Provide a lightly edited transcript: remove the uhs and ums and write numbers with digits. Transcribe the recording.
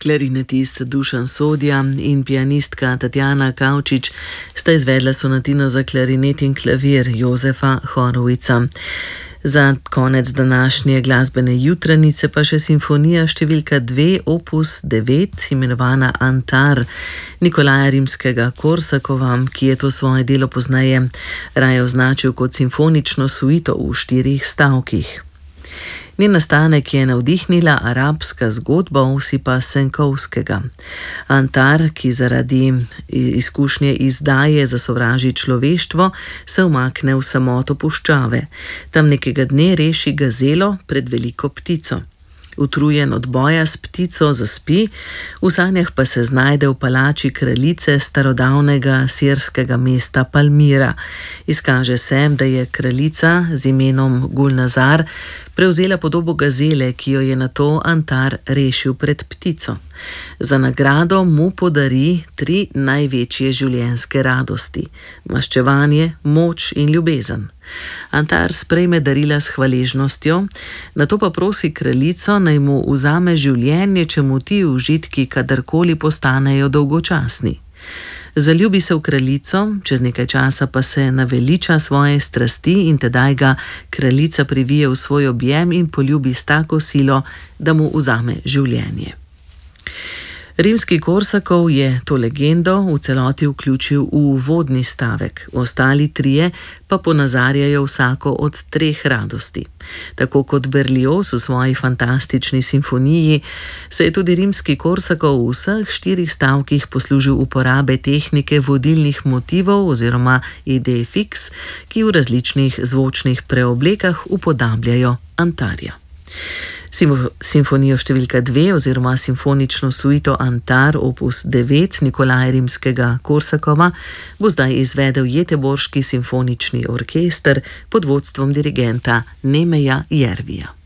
Klarinetist Dušan Sodja in pianistka Tatjana Kavčič sta izvedla sonatino za klarinet in klavir Jozefa Horovica. Za konec današnje glasbene jutranice pa še simfonija številka 2 opus 9, imenovana Antar Nikolaja Rimskega-Korsakova, ki je to svoje delo pozneje raje označil kot simfonično suito v 4 stavkih. Njen nastanek je navdihnila arabska zgodba Osipa Senkovskega. Antar, ki zaradi izkušnje izdaje zasovraži človeštvo, se umakne v samoto puščave. Tam nekega dne reši gazelo pred veliko ptico. Utrujen od boja s ptico zaspi, v sanjah pa se znajde v palači kraljice starodavnega sirskega mesta Palmira. Izkaže se, da je kraljica z imenom Gulnazar prevzela podobo gazele, ki jo je nato Antar rešil pred ptico. Za nagrado mu podari 3 največje življenjske radosti: maščevanje, moč in ljubezen. Antar sprejme darila s hvaležnostjo, nato pa prosi kraljico, naj mu vzame življenje, če mu ti užitki kadarkoli postanejo dolgočasni. Zaljubi se v kraljico, čez nekaj časa pa se naveliča svoje strasti in tedaj ga kraljica privije v svoj objem in poljubi s tako silo, da mu vzame življenje. Rimski-Korsakov je to legendo v celoti vključil v uvodni stavek, ostali 3 pa ponazarjajo vsako od 3 radosti. Tako kot Berlioz v svoji fantastični simfoniji, se je tudi Rimski-Korsakov v vseh 4 stavkih poslužil uporabe tehnike vodilnih motivov oziroma idej fix, ki v različnih zvočnih preoblekah upodabljajo Antarja. Simfonijo številka 2 oziroma simfonično suito Antar opus 9 Nikolaja Rimskega-Korsakova bo zdaj izvedel Göteborški simfonični orkester pod vodstvom dirigenta Nemeja Järvija.